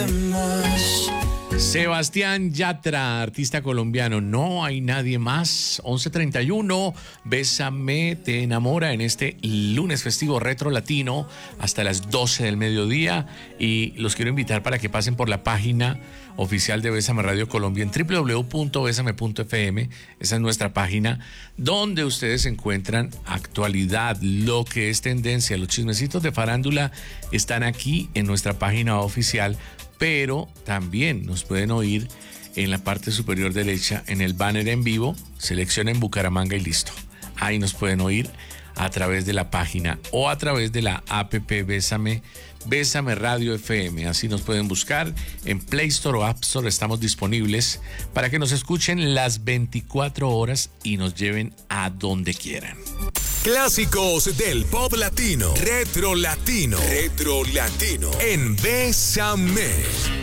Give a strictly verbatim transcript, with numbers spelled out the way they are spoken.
Sebastián Yatra, artista colombiano, no hay nadie más. once treinta y uno, Bésame, te enamora en este lunes festivo retro latino hasta las doce del mediodía. Y los quiero invitar para que pasen por la página oficial de Bésame Radio Colombia en doble u doble u doble u punto bésame punto efe eme. Esa es nuestra página donde ustedes encuentran actualidad, lo que es tendencia. Los chismecitos de farándula están aquí en nuestra página oficial, pero también nos pueden oír en la parte superior derecha, en el banner en vivo, seleccionen Bucaramanga y listo. Ahí nos pueden oír a través de la página o a través de la app Bésame, Bésame Radio F M. Así nos pueden buscar en Play Store o App Store. Estamos disponibles para que nos escuchen las veinticuatro horas y nos lleven a donde quieran. Clásicos del pop latino, retro latino, retro latino en Bésame.